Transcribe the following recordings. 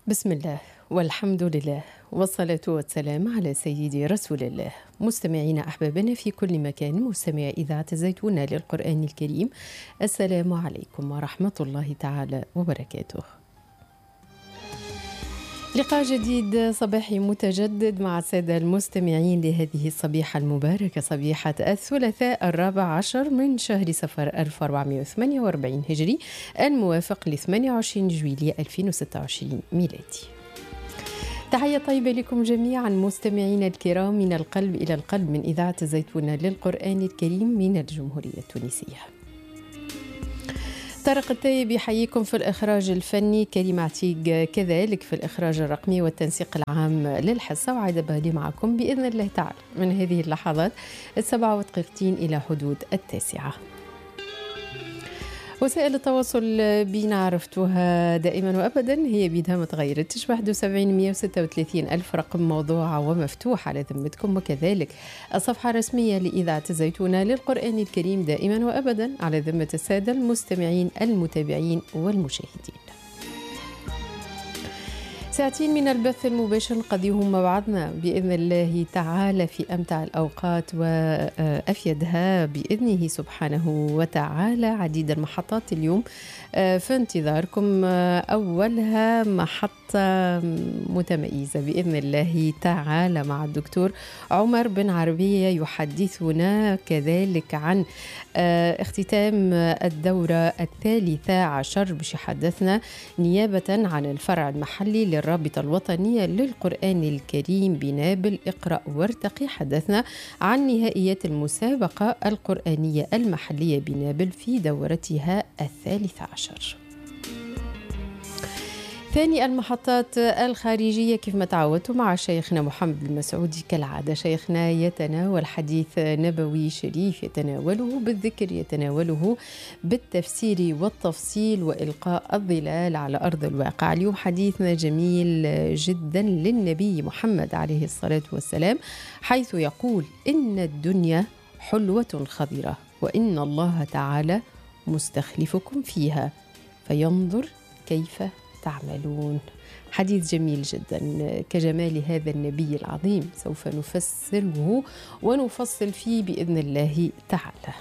بسم الله والحمد لله والصلاة والسلام على سيدي رسول الله. مستمعينا أحبابنا في كل مكان، مستمع إذاعة الزيتون للقرآن الكريم، السلام عليكم ورحمة الله تعالى وبركاته. لقاء جديد صباحي متجدد مع السادة المستمعين لهذه الصبيحة المباركة، صبيحة الثلاثاء 14 من شهر صفر 1448 هجري، الموافق ل 28 جويلية 2026 ميلادي. تحية طيبة لكم جميعا مستمعين الكرام من القلب إلى القلب من إذاعة الزيتون للقرآن الكريم من الجمهورية التونسية. طارق الطيب يحييكم في الإخراج الفني، كريم عتيق كذلك في الإخراج الرقمي والتنسيق العام للحصة، وعايدة بهلي معكم بإذن الله تعالى من هذه اللحظات 7:02 إلى حدود 9. وسائل التواصل بينا عرفتوها دائما وأبدا، هي بيدها ما تغيرتش، 71 136 ألف رقم موضوع ومفتوح على ذمتكم، وكذلك الصفحة الرسمية لإذاعة الزيتون للقرآن الكريم دائما وأبدا على ذمة السادة المستمعين المتابعين والمشاهدين. ساعتين من البث المباشر نقضيهم مع بعضنا بإذن الله تعالى في أمتع الأوقات وأفيدها بإذنه سبحانه وتعالى. عديد المحطات اليوم في انتظاركم، أولها محطة متميزة بإذن الله تعالى مع الدكتور عمر بن عربية، يحدثنا كذلك عن اختتام الدورة 13 باش يحدثنا نيابة عن الفرع المحلي للرابطة الوطنية للقرآن الكريم بنابل اقرأ وارتقي، حدثنا عن نهائيات المسابقة القرآنية المحلية بنابل في دورتها 13. ثاني المحطات الخارجية كيف ما تعودتوا مع شيخنا محمد المسعودي كالعادة. شيخنا يتناول حديث نبوي شريف، يتناوله بالذكر، يتناوله بالتفسير والتفصيل وإلقاء الظلال على أرض الواقع. اليوم حديثنا جميل جدا للنبي محمد عليه الصلاة والسلام، حيث يقول إن الدنيا حلوة خضرة وإن الله تعالى مستخلفكم فيها فينظر كيف تعملون. حديث جميل جدا كجمال هذا النبي العظيم، سوف نفسره ونفصل فيه بإذن الله تعالى.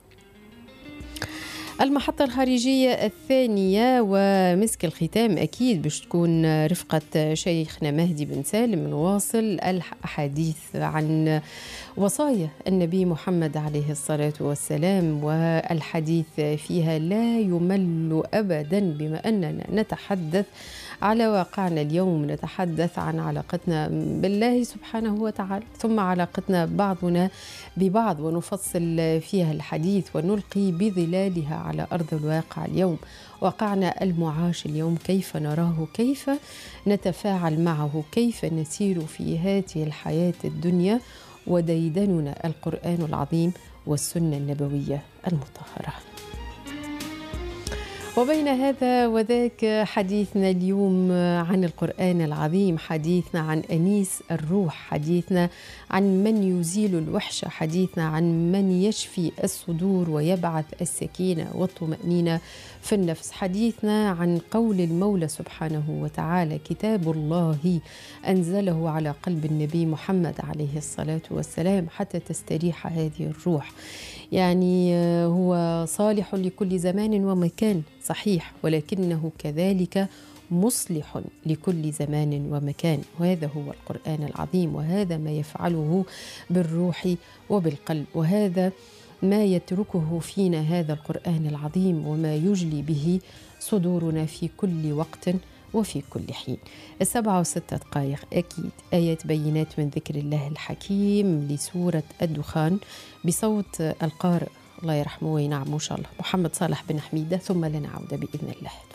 المحطة الخارجية الثانية ومسك الختام أكيد باش تكون رفقة شيخنا مهدي بن سالم، نواصل الحديث عن وصايا النبي محمد عليه الصلاة والسلام، والحديث فيها لا يمل أبدا، بما أننا نتحدث على واقعنا اليوم، نتحدث عن علاقتنا بالله سبحانه وتعالى، ثم علاقتنا بعضنا ببعض، ونفصل فيها الحديث ونلقي بظلالها على أرض الواقع اليوم، واقعنا المعاش اليوم، كيف نراه، كيف نتفاعل معه، كيف نسير في هذه الحياة الدنيا، وديدننا القرآن العظيم والسنة النبوية المطهرة. وبين هذا وذاك حديثنا اليوم عن القرآن العظيم، حديثنا عن أنيس الروح، حديثنا عن من يزيل الوحشة، حديثنا عن من يشفي الصدور ويبعث السكينة والطمأنينة في النفس، حديثنا عن قول المولى سبحانه وتعالى كتاب الله أنزله على قلب النبي محمد عليه الصلاة والسلام حتى تستريح هذه الروح. يعني هو صالح لكل زمان ومكان صحيح، ولكنه كذلك مصلح لكل زمان ومكان، وهذا هو القرآن العظيم، وهذا ما يفعله بالروح وبالقلب، وهذا ما يتركه فينا هذا القرآن العظيم، وما يجلي به صدورنا في كل وقت وفي كل حين. 7:06 أكيد آيات بينات من ذكر الله الحكيم لسورة الدخان بصوت القارئ الله يرحمه وينعمه إن شاء الله محمد صالح بن حميدة، ثم لنعود بإذن الله.